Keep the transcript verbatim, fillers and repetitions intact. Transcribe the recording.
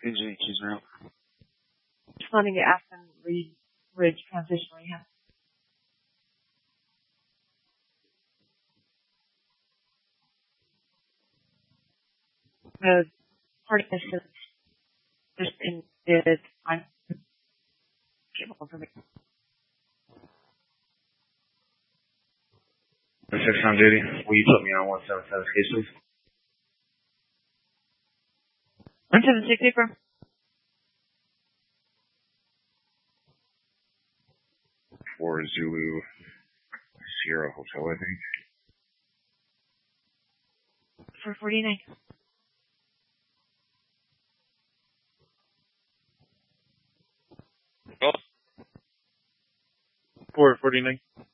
Usually choose route. Responding to Aspen Reed Ridge Transition Rehab. The participants just in did I'm capable for me. six on duty. Will you put me on one seven seven case, please? one seven six paper. For Zulu Sierra Hotel, I think. For forty-nine. Oh. four forty-nine.